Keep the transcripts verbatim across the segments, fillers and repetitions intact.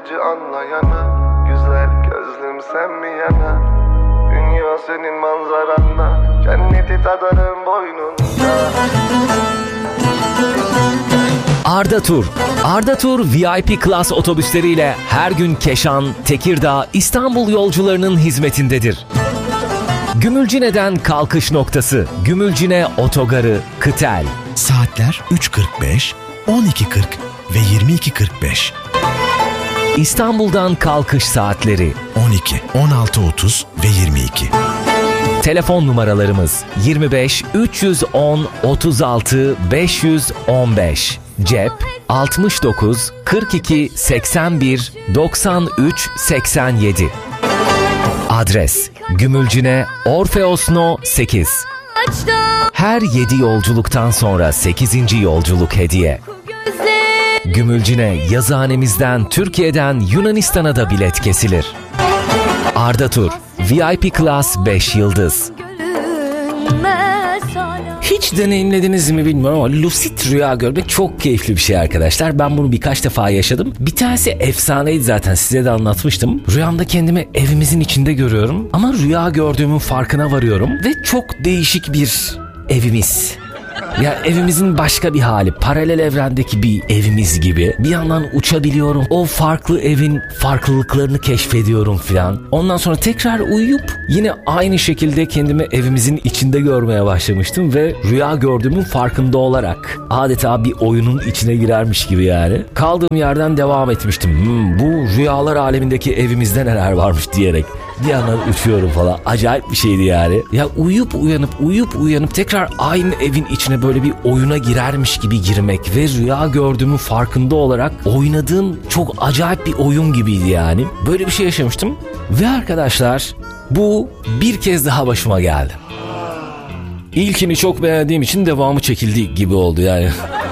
acı anlayana. Güzel gözlüm sen mi yana? Dünya senin manzaranda. Cenneti tadarım boynunda. Arda Tur. Arda Tur V I P Class otobüsleriyle her gün Keşan, Tekirdağ, İstanbul yolcularının hizmetindedir. Gümülcine'den kalkış noktası, Gümülcine Otogarı, Kıtel. Saatler üç kırk beş, on iki kırk ve yirmi iki kırk beş. İstanbul'dan kalkış saatleri on iki, on altı otuz ve yirmi iki. Telefon numaralarımız yirmi beş üç yüz on otuz altı beş yüz on beş. Cep altmış dokuz kırk iki seksen bir doksan üç seksen yedi. Adres Gümülcine Orfeos No sekiz. Her yedi yolculuktan sonra sekizinci yolculuk hediye. Gümülcine yazıhanemizden Türkiye'den Yunanistan'a da bilet kesilir. Arda Tur V I P Class beş yıldız. Hiç deneyimlediniz mi bilmiyorum ama lucid rüya görmek çok keyifli bir şey arkadaşlar. Ben bunu birkaç defa yaşadım. Bir tanesi efsaneydi, zaten size de anlatmıştım. Rüyamda kendimi evimizin içinde görüyorum ama rüya gördüğümün farkına varıyorum ve çok değişik bir evimiz. Ya evimizin başka bir hali, paralel evrendeki bir evimiz gibi. Bir yandan uçabiliyorum, o farklı evin farklılıklarını keşfediyorum filan. Ondan sonra tekrar uyuyup yine aynı şekilde kendimi evimizin içinde görmeye başlamıştım ve rüya gördüğümün farkında olarak adeta bir oyunun içine girermiş gibi yani. Kaldığım yerden devam etmiştim. Hmm, bu rüyalar alemindeki evimizde neler varmış diyerek. Bir yandan uçuyorum falan. Acayip bir şeydi yani. Ya uyuyup uyanıp uyuyup uyanıp tekrar aynı evin içine böyle bir oyuna girermiş gibi girmek ve rüya gördüğümün farkında olarak oynadığım çok acayip bir oyun gibiydi yani. Böyle bir şey yaşamıştım. Ve arkadaşlar bu bir kez daha başıma geldi. İlkini çok beğendiğim için devamı çekildi gibi oldu yani.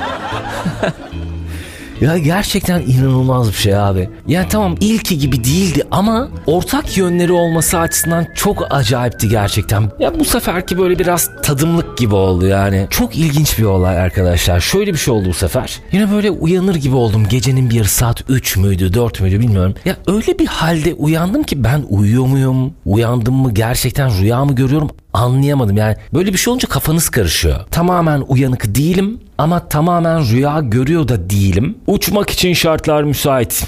Ya gerçekten inanılmaz bir şey abi. Yani tamam ilki gibi değildi ama ortak yönleri olması açısından çok acayipti gerçekten. Ya bu seferki böyle biraz tadımlık gibi oldu yani. Çok ilginç bir olay arkadaşlar. Şöyle bir şey oldu bu sefer. Yine böyle uyanır gibi oldum. Gecenin bir saat üç müydü dört müydü bilmiyorum. Ya öyle bir halde uyandım ki ben uyuyor muyum? Uyandım mı? Gerçekten rüya mı görüyorum? Anlayamadım yani. Böyle bir şey olunca kafanız karışıyor. Tamamen uyanık değilim ama tamamen rüya görüyor da değilim. Uçmak için şartlar müsait.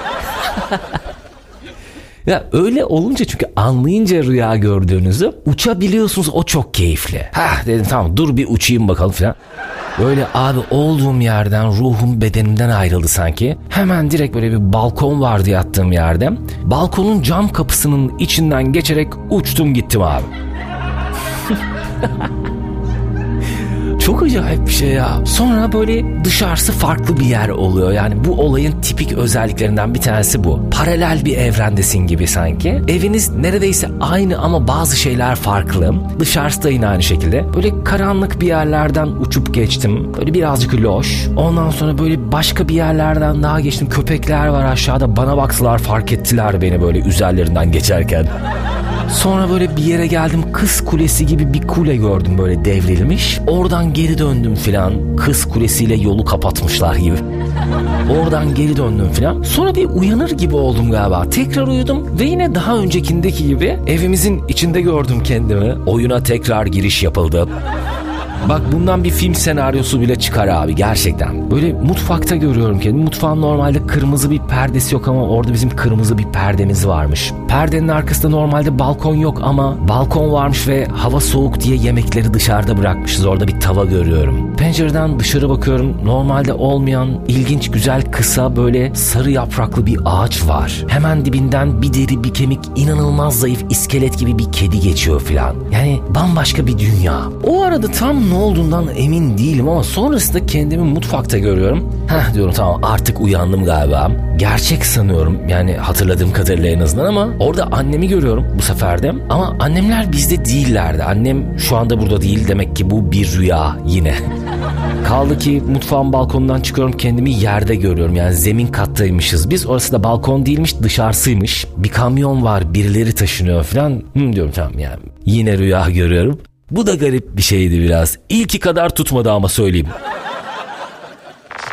Ya öyle olunca, çünkü anlayınca rüya gördüğünüzü uçabiliyorsunuz, o çok keyifli. Hah dedim tamam dur bir uçayım bakalım falan. Böyle abi olduğum yerden ruhum bedenimden ayrıldı sanki. Hemen direkt böyle bir balkon vardı yattığım yerde. Balkonun cam kapısının içinden geçerek uçtum gittim abi. Çok acayip bir şey ya. Sonra böyle dışarısı farklı bir yer oluyor. Yani bu olayın tipik özelliklerinden bir tanesi bu. Paralel bir evrendesin gibi sanki. Eviniz neredeyse aynı ama bazı şeyler farklı. Dışarısı da yine aynı şekilde. Böyle karanlık bir yerlerden uçup geçtim. Böyle birazcık loş. Ondan sonra böyle başka bir yerlerden daha geçtim. Köpekler var aşağıda. Bana baktılar, fark ettiler beni böyle üzerlerinden geçerken. Sonra böyle bir yere geldim. Kız Kulesi gibi bir kule gördüm böyle devrilmiş. Oradan geri döndüm filan. Kız Kulesi'yle yolu kapatmışlar gibi. Oradan geri döndüm filan. Sonra bir uyanır gibi oldum galiba. Tekrar uyudum ve yine daha öncekindeki gibi evimizin içinde gördüm kendimi. Oyuna tekrar giriş yapıldı. Bak bundan bir film senaryosu bile çıkar abi gerçekten. Böyle mutfakta görüyorum kendimi. Mutfağın normalde kırmızı bir perdesi yok ama orada bizim kırmızı bir perdemiz varmış. Perdenin arkasında normalde balkon yok ama balkon varmış ve hava soğuk diye yemekleri dışarıda bırakmışız. Orada bir tava görüyorum. Pencereden dışarı bakıyorum. Normalde olmayan ilginç, güzel, kısa böyle sarı yapraklı bir ağaç var. Hemen dibinden bir deri bir kemik, inanılmaz zayıf iskelet gibi bir kedi geçiyor filan. Yani bambaşka bir dünya. O arada tam ne olduğundan emin değilim ama sonrasında kendimi mutfakta görüyorum. Heh diyorum tamam artık uyandım galiba. Gerçek sanıyorum yani hatırladığım kadarıyla en azından ama orada annemi görüyorum bu sefer de. Ama annemler bizde değillerdi. Annem şu anda burada değil, demek ki bu bir rüya yine. Kaldı ki mutfağın balkonundan çıkıyorum, kendimi yerde görüyorum. Yani zemin kattaymışız biz. Orası da balkon değilmiş, dışarısıymış. Bir kamyon var, birileri taşınıyor falan. Hı diyorum tamam yani yine rüya görüyorum. Bu da garip bir şeydi biraz. İlki kadar tutmadı ama söyleyeyim.